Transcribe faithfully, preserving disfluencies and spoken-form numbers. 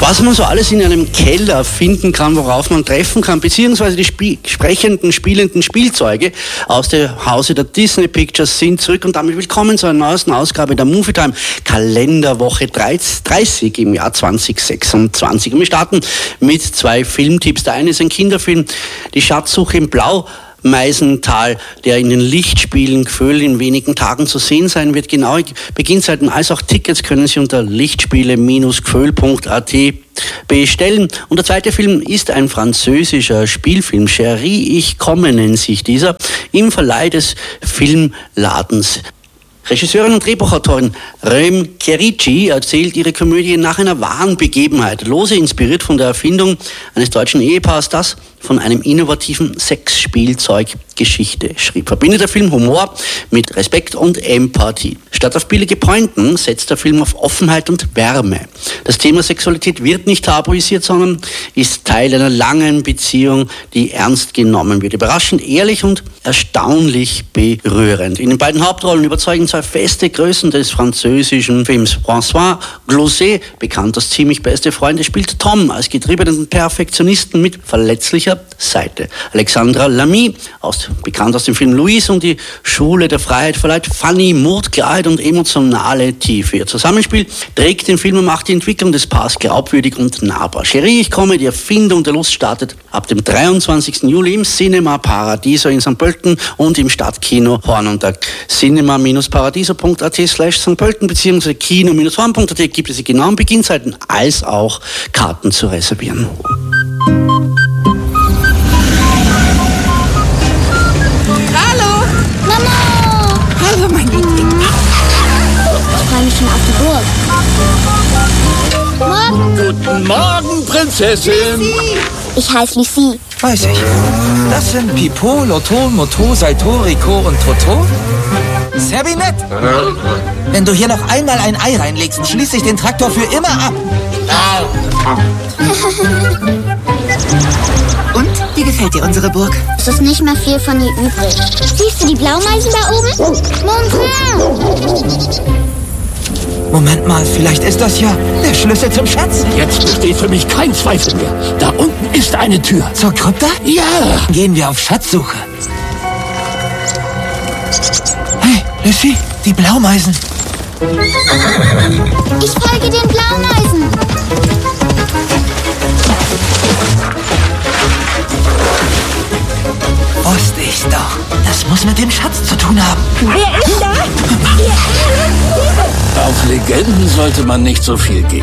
Was man so alles in einem Keller finden kann, worauf man treffen kann, beziehungsweise die Spie- sprechenden, spielenden Spielzeuge aus dem Hause der Disney Pictures sind zurück und damit willkommen zu einer neuesten Ausgabe der Movie Time Kalenderwoche dreißig im Jahr zwanzig sechsundzwanzig. Und wir starten mit zwei Filmtipps. Der eine ist ein Kinderfilm, Die Schatzsuche im Blau. Meisental, der in den Lichtspielen Gföhl in wenigen Tagen zu sehen sein wird. Genaue Beginnzeiten als auch Tickets können Sie unter lichtspiele Bindestrich gföhl Punkt a t bestellen. Und der zweite Film ist ein französischer Spielfilm. Chérie, ich komme nennt sich dieser, im Verleih des Filmladens. Regisseurin und Drehbuchautorin Rem Kerici erzählt ihre Komödie nach einer wahren Begebenheit, lose inspiriert von der Erfindung eines deutschen Ehepaars, das von einem innovativen Sexspielzeug Geschichte schrieb. Verbindet der Film Humor mit Respekt und Empathie. Statt auf billige Pointen setzt der Film auf Offenheit und Wärme. Das Thema Sexualität wird nicht tabuisiert, sondern ist Teil einer langen Beziehung, die ernst genommen wird. Überraschend ehrlich und erstaunlich berührend. In den beiden Hauptrollen überzeugen zwei feste Größen des französischen Films. François Cluzet, bekannt als ziemlich beste Freunde, spielt Tom als getriebenen Perfektionisten mit verletzlicher Seite. Alexandra Lamy, aus, bekannt aus dem Film Louise und die Schule der Freiheit, verleiht Fanny Mut, Klarheit und emotionale Tiefe. Ihr Zusammenspiel trägt den Film und macht die Entwicklung des Paars glaubwürdig und nahbar. Chérie, ich komme, die Erfindung der Lust startet ab dem dreiundzwanzigsten Juli im Cinema Paradiso in Sankt Pölten und im Stadtkino Horn. Unter cinema paradiso punkt a t slash Sankt Pölten bzw. kino horn punkt a t gibt es die genauen Beginnzeiten als auch Karten zu reservieren. Hallo, mein Liebling. Ich freue mich schon auf die Burg. Morgen. Guten Morgen, Prinzessin. Ich heiße Lucie. Weiß ich. Das sind Pipo, Lotto, Moto, Saito, Rico und Toto? Sehr wie nett. Wenn du hier noch einmal ein Ei reinlegst, schließe ich den Traktor für immer ab. Und? Wie gefällt dir unsere Burg? Es ist nicht mehr viel von ihr übrig. Siehst du die Blaumeisen da oben? Montreux! Moment mal, vielleicht ist das ja der Schlüssel zum Schatz. Jetzt besteht für mich kein Zweifel mehr. Da unten ist eine Tür. Zur Krypta? Ja. Gehen wir auf Schatzsuche. Hey, Lucie, die Blaumeisen. Ich folge den Blaumeisen. Wusste ich's doch. Das muss mit dem Schatz zu tun haben. Wer ist da? Auf Legenden sollte man nicht so viel geben.